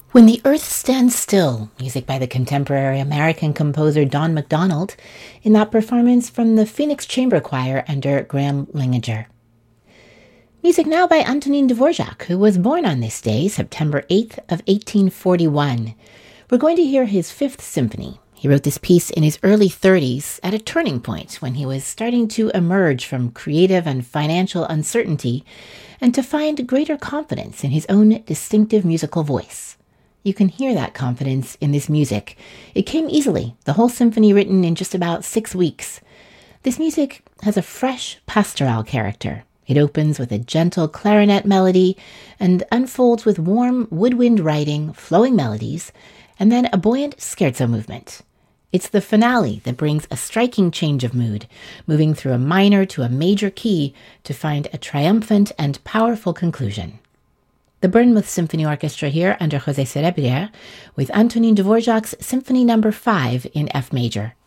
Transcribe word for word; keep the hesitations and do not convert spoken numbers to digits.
When the Earth Stands Still, music by the contemporary American composer Don McDonald, in that performance from the Phoenix Chamber Choir under Graham Linginger. Music now by Antonin Dvorak, who was born on this day, September eighth of eighteen forty-one. We're going to hear his Fifth Symphony. He wrote this piece in his early thirties at a turning point when he was starting to emerge from creative and financial uncertainty and to find greater confidence in his own distinctive musical voice. You can hear that confidence in this music. It came easily, the whole symphony written in just about six weeks. This music has a fresh pastoral character. It opens with a gentle clarinet melody and unfolds with warm woodwind writing, flowing melodies, and then a buoyant scherzo movement. It's the finale that brings a striking change of mood, moving through a minor to a major key to find a triumphant and powerful conclusion. The Bournemouth Symphony Orchestra here under José Cerebrière with Antonin Dvorak's Symphony Number five in F major.